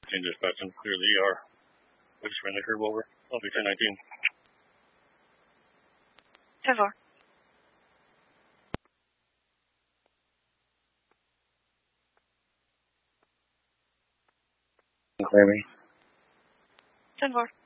10 dispatching, clear the ER. We just ran the curb over. I'll be 1019. 10-4. Clear me. 10-4.